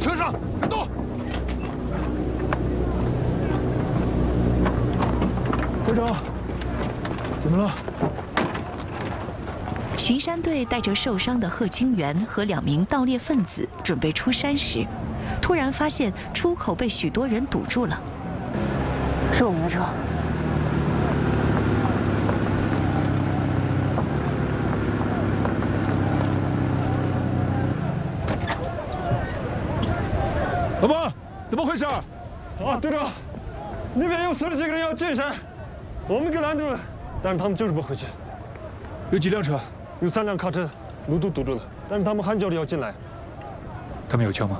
车上，别动！ 队长，怎么了？ 巡山队带着受伤的贺清源和2名盗猎分子准备出山时，突然发现出口被许多人堵住了。 是我们的车。 老板，怎么回事？ 啊，队长，那边有40几个人要进山，我们给拦住了，但是他们就是不回去。 有几辆车？ 有3辆卡车，路都堵住了，但是他们喊叫着要进来。 他们有枪吗？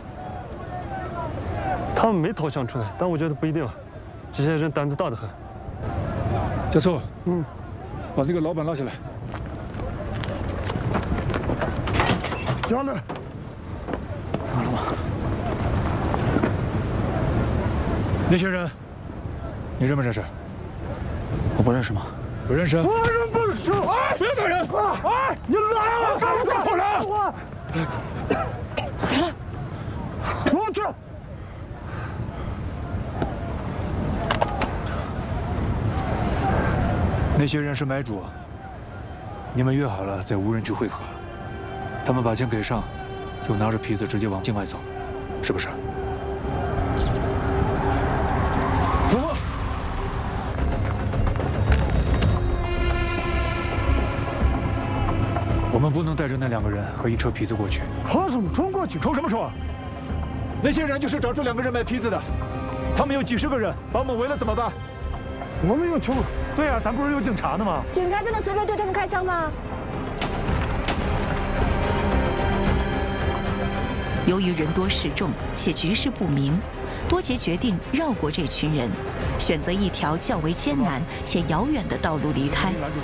他们没掏枪出来，但我觉得不一定，这些人胆子大得很。 加速，把那个老板拉下来。 下来。 好了吗？ 那些人，你认不认识？ 我不认识吗？ 不认识？ 我认不识！哎， 别打人！ 哎，你来了！ 干什么？后来！ 起来！ 出去！ 那些人是买主，你们约好了在无人区会合。他们把钱给上，就拿着皮子直接往境外走，是不是？ 我们不能带着那2个人和一车皮子过去。 怕什么？冲过去！ 冲什么冲？那些人就是找这2个人买皮子的，他们有几10个人，把我们围了怎么办？ 我们有枪。 对呀，咱不是有警察呢吗？ 警察就能随便对他们开枪吗？ 由于人多势众且局势不明，多杰决定绕过这群人，选择一条较为艰难且遥远的道路离开。